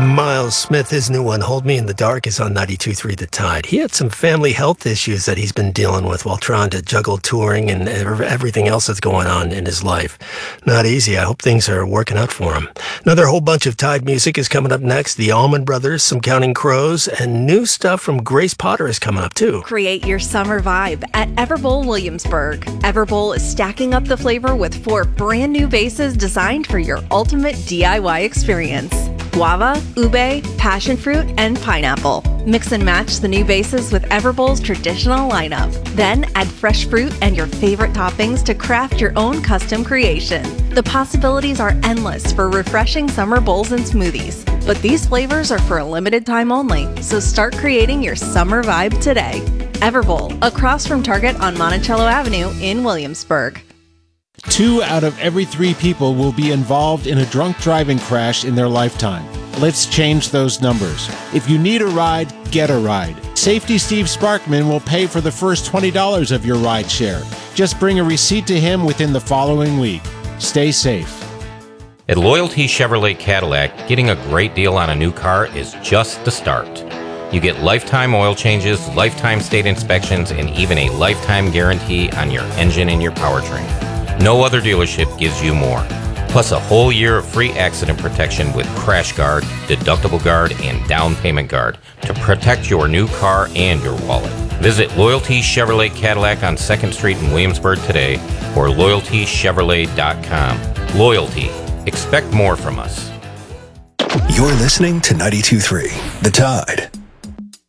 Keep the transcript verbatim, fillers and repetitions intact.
Miles Smith, his new one, Hold Me in the Dark, is on ninety-two point three The Tide. He had some family health issues that he's been dealing with while trying to juggle touring and everything else that's going on in his life. Not easy. I hope things are working out for him. Another whole bunch of Tide music is coming up next. The Allman Brothers, some Counting Crows, and new stuff from Grace Potter is coming up too. Create your summer vibe at Everbowl Williamsburg. Everbowl is stacking up the flavor with four brand new bases designed for your ultimate D I Y experience. Guava, ube, passion fruit, and pineapple. Mix and match the new bases with Everbowl's traditional lineup. Then add fresh fruit and your favorite toppings to craft your own custom creation. The possibilities are endless for refreshing summer bowls and smoothies. But these flavors are for a limited time only, so start creating your summer vibe today. Everbowl, across from Target on Monticello Avenue in Williamsburg. Two out of every three people will be involved in a drunk driving crash in their lifetime. Let's change those numbers. If you need a ride, get a ride. Safety Steve Sparkman will pay for the first twenty dollars of your ride share. Just bring a receipt to him within the following week. Stay safe. At Loyalty Chevrolet Cadillac, getting a great deal on a new car is just the start. You get lifetime oil changes, lifetime state inspections, and even a lifetime guarantee on your engine and your powertrain. No other dealership gives you more. Plus a whole year of free accident protection with Crash Guard, Deductible Guard, and Down Payment Guard to protect your new car and your wallet. Visit Loyalty Chevrolet Cadillac on second Street in Williamsburg today or loyalty chevrolet dot com. Loyalty. Expect more from us. You're listening to ninety-two point three The Tide.